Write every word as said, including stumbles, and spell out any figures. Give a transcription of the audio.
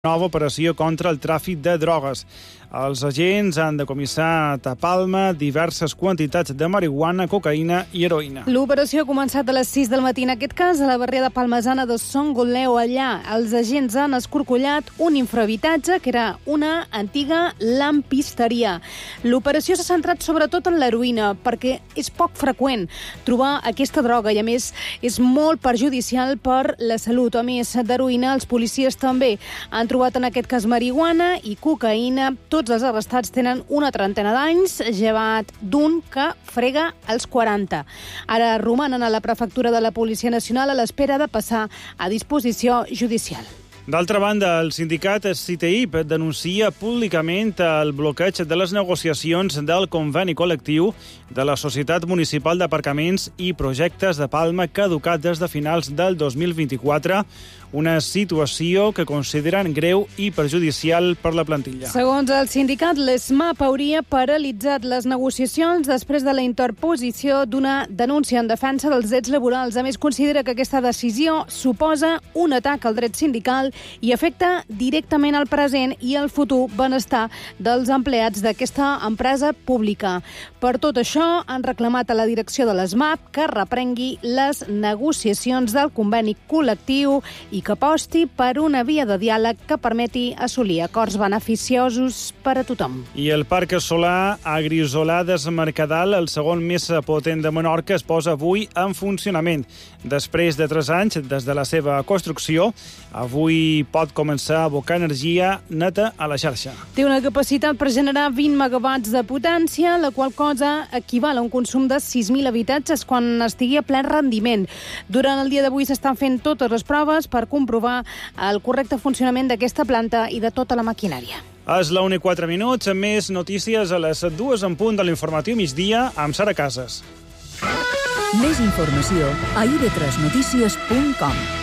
nova operació contra el tràfic de drogues. Els agents han decomissat a Palma diverses quantitats de marihuana, cocaïna i heroïna. L'operació ha començat a les sis del matí. En aquest cas, a la barriada palmesana de Songoleu. Allà, els agents han escorcollat un infrahabitatge que era una antiga lampisteria. L'operació s'ha centrat sobretot en l'heroïna, perquè és poc freqüent trobar aquesta droga i, a més, és molt perjudicial per la salut. A més d'heroïna, els policies també han trobat en aquest cas marihuana i cocaïna. Tots els arrestats tenen una trentena d'anys, llevat d'un que frega els quaranta. Ara romanen a la prefectura de la Policia Nacional a l'espera de passar a disposició judicial. D'altra banda, el sindicat CITEIP denuncia públicament el bloqueig de les negociacions del conveni col·lectiu de la Societat Municipal d'Aparcaments i Projectes de Palma, caducat des de finals del dos mil vint-i-quatre, una situació que consideren greu i perjudicial per la plantilla. Segons el sindicat, l'ESMAP hauria paralitzat les negociacions després de la interposició d'una denúncia en defensa dels drets laborals. A més, considera que aquesta decisió suposa un atac al dret sindical i afecta directament al present i al futur benestar dels empleats d'aquesta empresa pública. Per tot això, han reclamat a la direcció de l'ESMAP que reprengui les negociacions del conveni col·lectiu i que aposti per una via de diàleg que permeti assolir acords beneficiosos per a tothom. I el parc solar Agrisolades Mercadal, el segon més potent de Menorca, es posa avui en funcionament. Després de tres anys des de la seva construcció, avui pot començar a abocar energia neta a la xarxa. Té una capacitat per generar vint megawatts de potència, la qual cosa equival a un consum de sis mil habitatges quan estigui a ple rendiment. Durant el dia d'avui s'estan fent totes les proves per comprovar el correcte funcionament d'aquesta planta i de tota la maquinària. És la una i quatre minuts, amb més notícies a les dues en punt de l'informatiu migdia amb Sara Casas. Més informació a i ve tres notícies punt com.